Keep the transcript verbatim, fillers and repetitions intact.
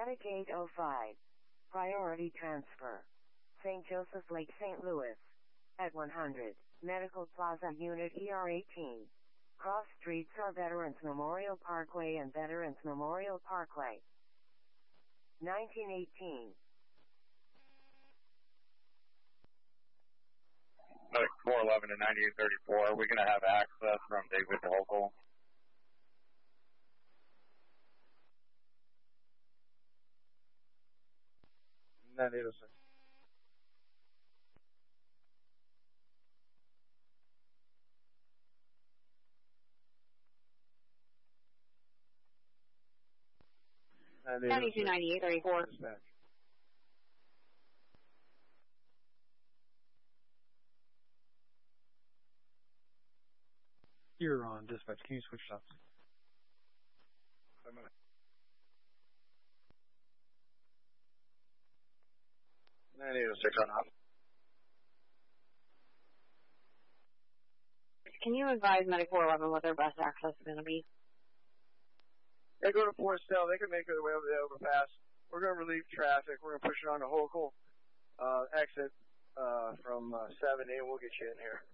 Medic eight oh five. Priority transfer. Saint Joseph Lake, Saint Louis. At one hundred. Medical Plaza Unit E R eighteen. Cross streets are Veterans Memorial Parkway and Veterans Memorial Parkway. nineteen eighteen. Medic four eleven to ninety-eight thirty-four. We're going to have access from David to Hochul. ninety-eight oh six. ninety-two ninety-eight thirty-four. Dispatch. You're on dispatch. Can you switch shots? ninety-eight oh six on off. Can you advise Medic four eleven what their bus access is going to be? They go to Forest Hill. They can make their way over the overpass. We're going to relieve traffic. We're going to push it on to Hochul uh, exit uh, from uh, seventy, and we'll get you in here.